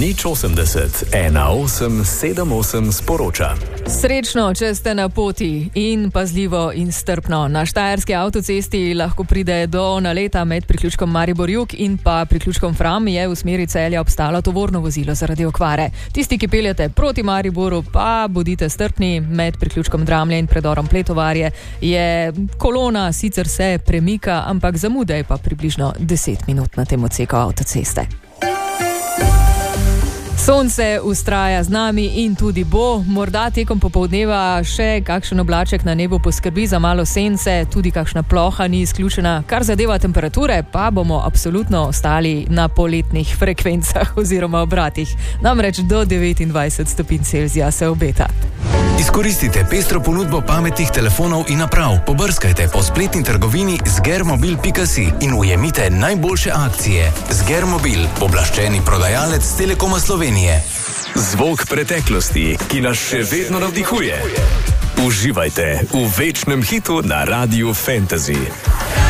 080 1878 sporoča. Srečno, če ste na poti in pazljivo in strpno. Na štajerski avtocesti lahko pride do naleta med priključkom Maribor-Jug in pa priključkom Fram, je v smeri Celja obstalo tovorno vozilo zaradi okvare. Tisti, ki peljete proti Mariboru, pa bodite strpni. Med priključkom Dramlje in predorom Pletovarje je kolona, sicer se premika, ampak zamuda je pa približno 10 minut na tem odseku avtoceste. Sonce vztraja z nami in tudi bo. Morda tekom popoldneva še kakšen oblaček na nebu poskrbi za malo sence, tudi kakšna ploha ni izključena. Kar zadeva temperature, pa bomo absolutno ostali na poletnih frekvencah oziroma obratih. Namreč do 29 stopinj Celzija se obeta. Izkoristite pestro ponudbo pametnih telefonov in naprav. Pobrskajte po spletni trgovini zgermobil.si in ujemite najboljše akcije. Zgermobil, pooblaščeni prodajalec Telekoma Slovenije. Zvok preteklosti, ki nas še vedno navdihuje. Uživajte v večnem hitu na Radiu Fantasy.